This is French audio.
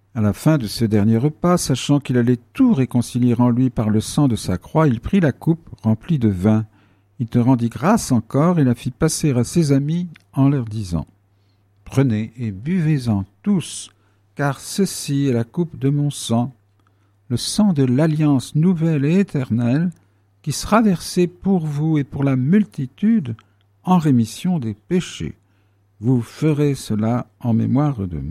À la fin de ce dernier repas, sachant qu'il allait tout réconcilier en lui par le sang de sa croix, il prit la coupe remplie de vin. Il te rendit grâce encore et la fit passer à ses amis en leur disant : « Prenez et buvez-en tous, car ceci est la coupe de mon sang, le sang de l'alliance nouvelle et éternelle, qui sera versé pour vous et pour la multitude en rémission des péchés. Vous ferez cela en mémoire de moi. »